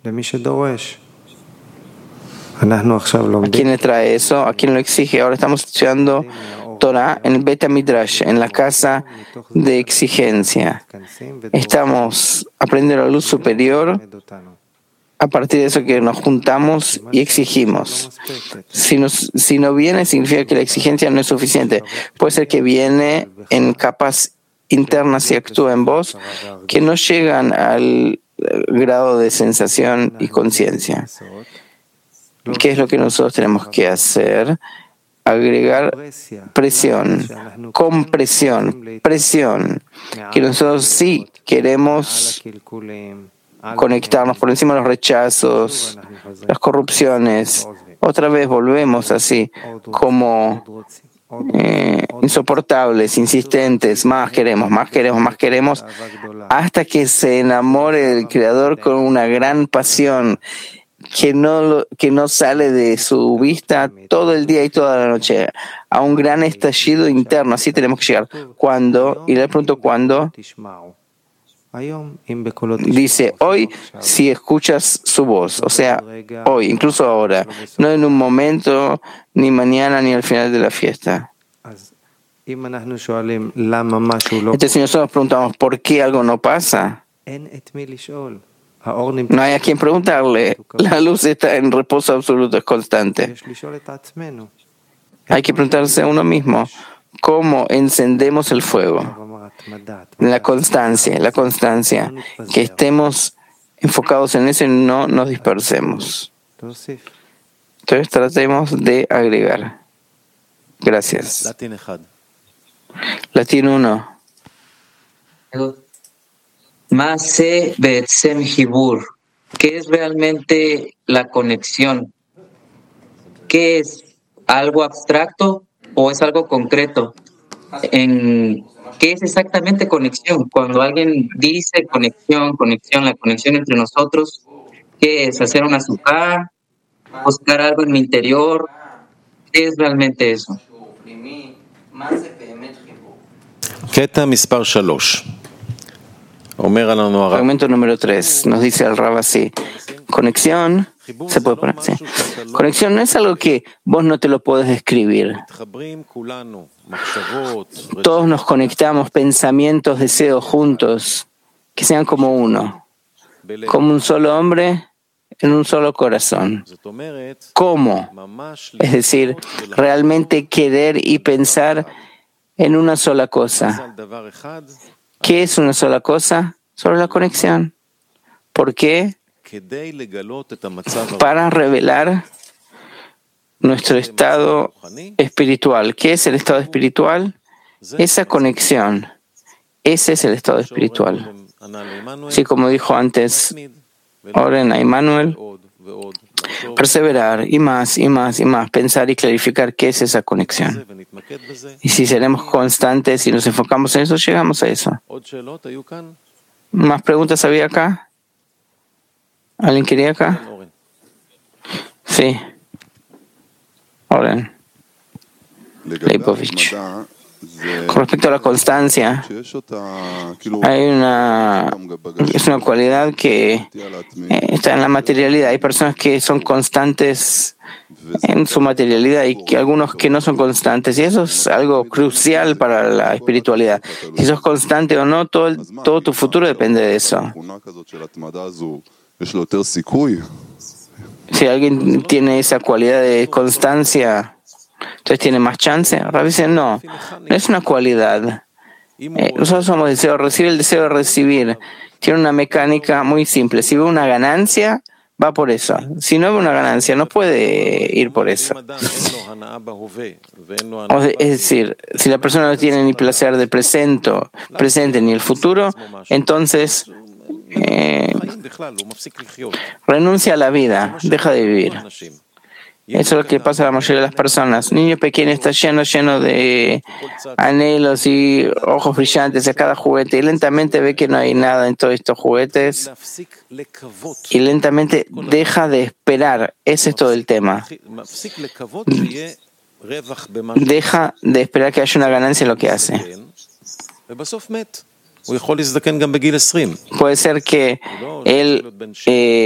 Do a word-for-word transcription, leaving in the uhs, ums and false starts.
¿A quién le trae eso? ¿A quién lo exige? Ahora estamos estudiando Torah en el Bet HaMidrash, en la casa de exigencia. Estamos aprendiendo la luz superior. A partir de eso que nos juntamos y exigimos. Si, nos, si no viene, significa que la exigencia no es suficiente. Puede ser que viene en capas internas y actúa en vos que no llegan al grado de sensación y conciencia. ¿Qué es lo que nosotros tenemos que hacer? Agregar presión, compresión, presión, que nosotros sí queremos conectarnos por encima de los rechazos, las corrupciones. Otra vez volvemos así, como eh, insoportables, insistentes, más queremos, más queremos, más queremos, hasta que se enamore del Creador con una gran pasión que no, que no sale de su vista todo el día y toda la noche, a un gran estallido interno. Así tenemos que llegar. ¿Cuándo? Y le pregunto ¿cuándo? Dice, hoy si escuchas su voz, o sea, hoy, incluso ahora, no en un momento, ni mañana, ni al final de la fiesta. Entonces, si nosotros nos preguntamos por qué algo no pasa, no hay a quien preguntarle. La luz está en reposo absoluto, es constante. Hay que preguntarse a uno mismo, ¿cómo encendemos el fuego? La constancia, la constancia, que estemos enfocados en eso y no nos dispersemos. Entonces tratemos de agregar. Gracias. Latín uno. Maase Be'etzem Hibur. ¿Qué es realmente la conexión? ¿Qué es? ¿Algo abstracto o es algo concreto? En, ¿qué es exactamente conexión? Cuando alguien dice conexión, conexión, la conexión entre nosotros, ¿qué es? ¿Hacer una azúcar? ¿Buscar algo en mi interior? ¿Qué es realmente eso? קטע מספר שלוש. Argumento número tres. Nos dice el Rab así. Conexión, se puede poner así. Conexión no es algo que vos no te lo podés describir. Todos nos conectamos, pensamientos, deseos juntos, que sean como uno, como un solo hombre en un solo corazón. ¿Cómo? Es decir, realmente querer y pensar en una sola cosa. ¿Qué es una sola cosa? Solo la conexión. ¿Por qué? Para revelar nuestro estado espiritual. ¿Qué es el estado espiritual? Esa conexión. Ese es el estado espiritual. Así como dijo antes, oren a Emmanuel, perseverar y más y más y más, pensar y clarificar qué es esa conexión. Y si seremos constantes y nos enfocamos en eso, llegamos a eso. ¿Más preguntas había acá? ¿Alguien quería acá? Sí. Oren. Leipovich. Con respecto a la constancia, hay una, es una cualidad que eh, está en la materialidad. Hay personas que son constantes en su materialidad y que algunos que no son constantes, y eso es algo crucial para la espiritualidad. Si sos constante o no, todo, el, todo tu futuro depende de eso. Si alguien tiene esa cualidad de constancia, entonces tiene más chance. Rabbi dice, no, no es una cualidad. Eh, nosotros somos deseo de recibir, el deseo de recibir tiene una mecánica muy simple. Si ve una ganancia, va por eso. Si no ve una ganancia, no puede ir por eso. O de, es decir, si la persona no tiene ni placer del presente, presente ni el futuro, entonces eh, renuncia a la vida, deja de vivir. Eso es lo que pasa a la mayoría de las personas. Un niño pequeño está lleno, lleno de anhelos y ojos brillantes a cada juguete y lentamente ve que no hay nada en todos estos juguetes y lentamente deja de esperar. Ese es todo el tema. Deja de esperar que haya una ganancia en lo que hace. Puede ser que él eh,